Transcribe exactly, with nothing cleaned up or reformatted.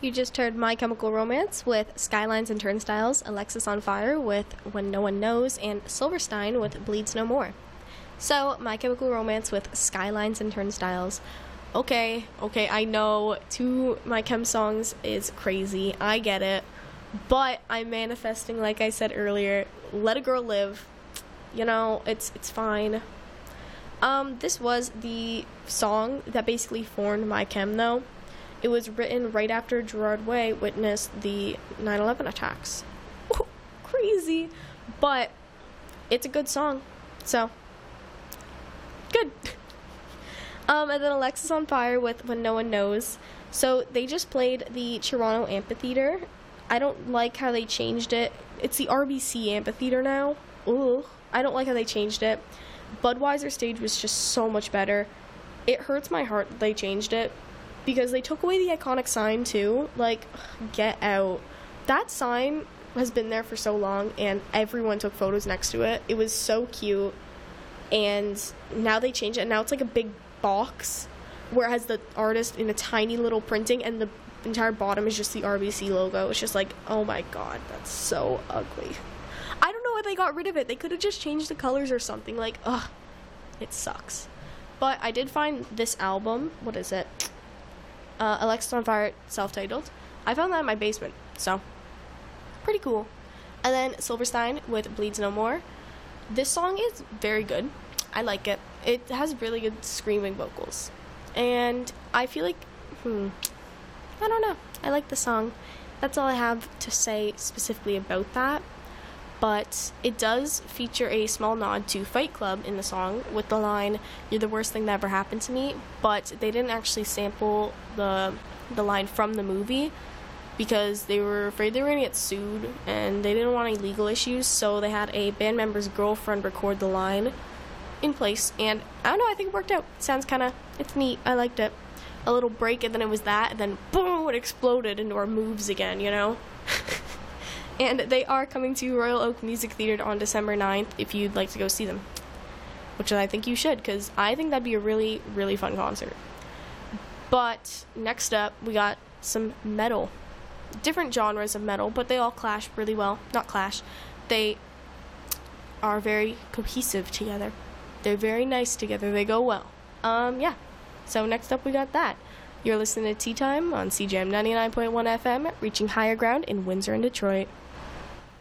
You just heard My Chemical Romance with Skylines and Turnstiles, Alexis on Fire with When No One Knows, and Silverstein with Bleeds No More. So, My Chemical Romance with Skylines and Turnstiles. Okay, okay, I know two My Chem songs is crazy, I get it, but I'm manifesting, like I said earlier, let a girl live. You know, it's it's fine. Um, this was the song that basically formed My Chem, though. It was written right after Gerard Way witnessed the nine eleven attacks. Ooh, crazy. But it's a good song. So, good. um, and then Alexis on Fire with When No One Knows. So, they just played the Toronto Amphitheater. I don't like how they changed it. It's the R B C Amphitheater now. Ooh, I don't like how they changed it. Budweiser stage was just so much better. It hurts my heart that they changed it. Because they took away the iconic sign, too. Like, get out. That sign has been there for so long, and everyone took photos next to it. It was so cute. And now they changed it, and now it's like a big box where it has the artist in a tiny little printing, and the entire bottom is just the R B C logo. It's just like, oh my god, that's so ugly. I don't know why they got rid of it. They could have just changed the colors or something. Like, ugh, it sucks. But I did find this album. What is it? Uh, Alexis on Fire, self-titled. I found that in my basement, so pretty cool. And then Silverstein with Bleeds No More. This song is very good. I like it. It has really good screaming vocals. And I feel like, hmm, I don't know. I like the song. That's all I have to say specifically about that. But it does feature a small nod to Fight Club in the song with the line, "You're the worst thing that ever happened to me," but they didn't actually sample the the line from the movie because they were afraid they were going to get sued and they didn't want any legal issues, so they had a band member's girlfriend record the line in place, and I don't know, I think it worked out. It sounds kind of, it's neat, I liked it. A little break, and then it was that, and then boom, it exploded into our moves again, you know? And they are coming to Royal Oak Music Theater on December ninth if you'd like to go see them. Which I think you should, because I think that'd be a really, really fun concert. But next up, we got some metal. Different genres of metal, but they all clash really well. Not clash. They are very cohesive together. They're very nice together. They go well. Um, yeah. So next up, we got that. You're listening to Tea Time on C J M ninety-nine point one F M, reaching higher ground in Windsor and Detroit.